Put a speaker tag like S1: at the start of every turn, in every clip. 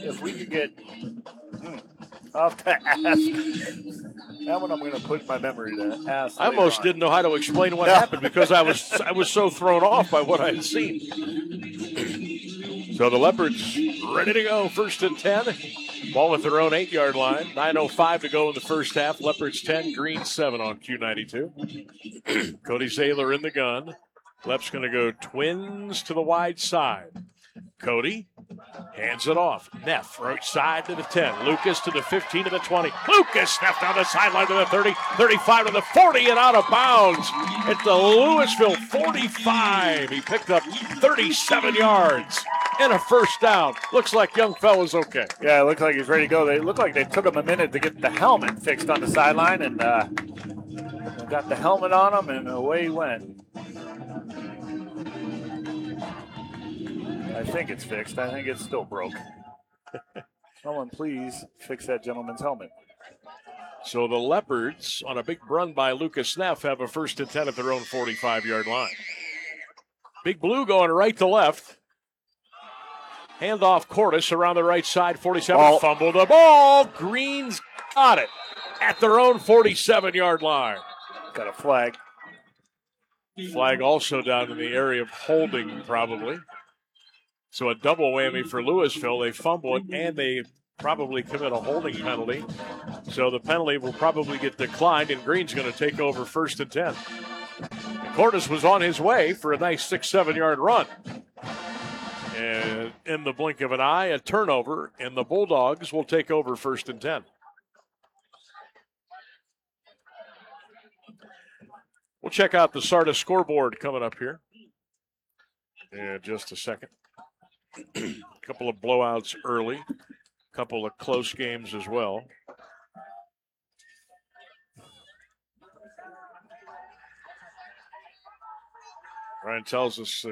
S1: if we could get, I'll have to ask. That one I'm going to put in my memory to ask.
S2: I almost didn't know how to explain what happened because I was so thrown off by what I had seen. So the Leopards ready to go, 1st and 10. Ball at their own 8-yard line. 9:05 to go in the first half. Leopards 10, Green 7 on Q92. Cody Zaylor in the gun. Leps going to go twins to the wide side. Cody hands it off. Neff right side to the 10. Lucas to the 15 to the 20. Lucas Neff down the sideline to the 30, 35 to the 40 and out of bounds at the Louisville 45. He picked up 37 yards and a first down. Looks like young fella's okay.
S1: Yeah, it looks like he's ready to go. They look like they took him a minute to get the helmet fixed on the sideline and got the helmet on him and away he went. I think it's fixed. I think it's still broke. Someone please fix that gentleman's helmet.
S2: So the Leopards, on a big run by Lucas Neff, have a 1st and 10 at their own 45-yard line. Big Blue going right to left. Handoff Cordes around the right side, 47. Fumble the ball. Green's got it at their own 47-yard line.
S1: Got a flag.
S2: Flag also down in the area of holding, probably. So a double whammy for Louisville. They fumble it, and they probably commit a holding penalty. So the penalty will probably get declined, and Green's going to take over 1st and 10. Cordes was on his way for a nice 6-7-yard run. And in the blink of an eye, a turnover, and the Bulldogs will take over 1st and 10. We'll check out the Sardis scoreboard coming up here in just a second. A couple of blowouts early, a couple of close games as well. Ryan tells us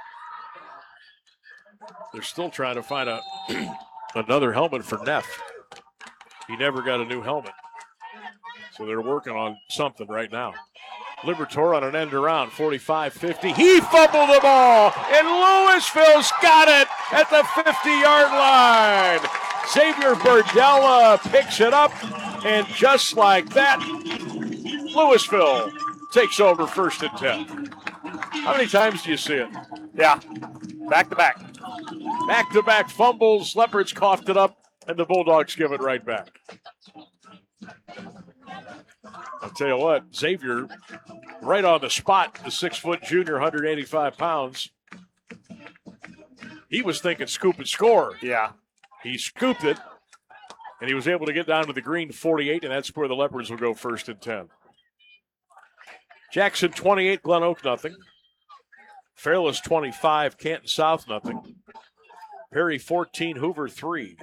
S2: they're still trying to find another helmet for Neff. He never got a new helmet. So they're working on something right now. Liberatore on an end around, 45-50. He fumbled the ball, and Louisville's got it at the 50-yard line. Xavier Berdella picks it up, and just like that, Louisville takes over 1st and 10. How many times do you see it?
S1: Yeah, back-to-back.
S2: Back-to-back fumbles. Leopards coughed it up, and the Bulldogs give it right back. I'll tell you what, Xavier, right on the spot, the 6-foot junior, 185 pounds. He was thinking scoop and score.
S1: Yeah.
S2: He scooped it, and he was able to get down to the green 48, and that's where the Leopards will go 1st and 10. Jackson 28, Glen Oak nothing. Fairless 25, Canton South nothing. Perry 14, Hoover 3.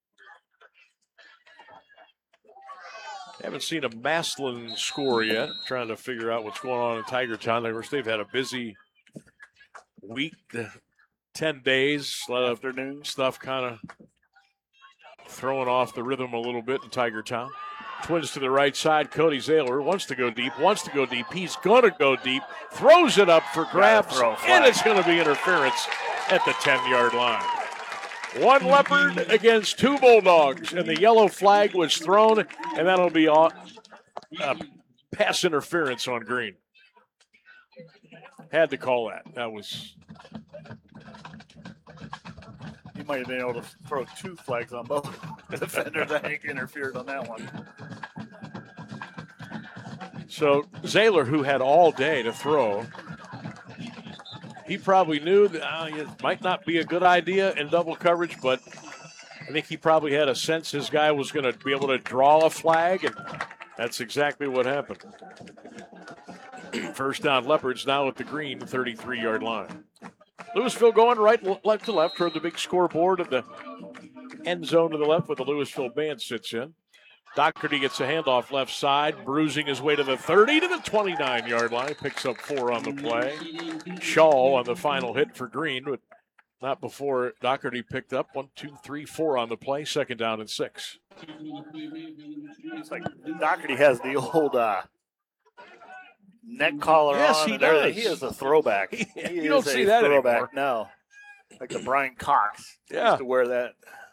S2: Haven't seen a Maslin score yet. Trying to figure out what's going on in Tiger Town. Of course, they've had a busy week, 10 days. A lot of afternoon stuff kind of throwing off the rhythm a little bit in Tiger Town. Twins to the right side. Cody Zaylor wants to go deep. He's going to go deep. Throws it up for grabs, and it's going to be interference at the 10-yard line. One Leopard against 2 Bulldogs, and the yellow flag was thrown, and that'll be pass interference on Green. Had to call that. That was...
S1: You might have been able to throw 2 flags on both defenders. I think interfered on that one.
S2: So Zaylor, who had all day to throw, he probably knew that it might not be a good idea in double coverage, but I think he probably had a sense his guy was going to be able to draw a flag, and that's exactly what happened. First down, Leopards now at the green 33-yard line. Louisville going left to left toward the big scoreboard of the end zone to the left where the Louisville band sits in. Doherty gets a handoff left side, bruising his way to the 30 to the 29-yard line. Picks up 4 on the play. Shaw on the final hit for Green, but not before Doherty picked up 1, 2, 3, 4 on the play. 2nd down and 6.
S1: It's like Doherty has the old neck collar on.
S2: Yes, he does.
S1: He is a throwback.
S2: You don't see that
S1: throwback.
S2: anymore.
S1: No. Like the Brian Cox.
S2: Yeah.
S1: Used to wear that.